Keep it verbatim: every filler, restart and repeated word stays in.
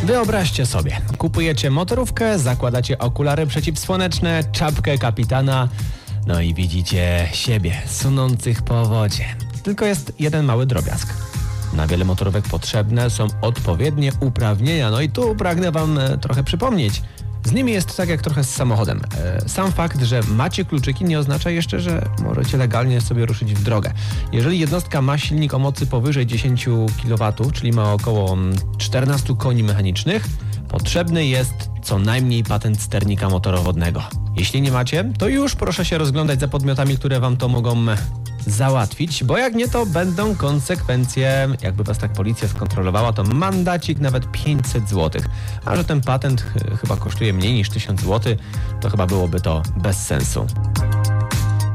Wyobraźcie sobie, kupujecie motorówkę, zakładacie okulary przeciwsłoneczne, czapkę kapitana, no i widzicie siebie sunących po wodzie. Tylko jest jeden mały drobiazg. Na wiele motorówek potrzebne są odpowiednie uprawnienia, no i tu pragnę wam trochę przypomnieć. Z nimi jest tak jak trochę z samochodem. Sam fakt, że macie kluczyki, nie oznacza jeszcze, że możecie legalnie sobie ruszyć w drogę. Jeżeli jednostka ma silnik o mocy powyżej dziesięć kilowatów, czyli ma około czternaście koni mechanicznych, potrzebny jest co najmniej patent sternika motorowodnego. Jeśli nie macie, to już proszę się rozglądać za podmiotami, które wam to mogą załatwić, bo jak nie, to będą konsekwencje. Jakby was tak policja skontrolowała, to mandacik nawet pięćset złotych. A że ten patent ch- chyba kosztuje mniej niż tysiąc złotych, to chyba byłoby to bez sensu.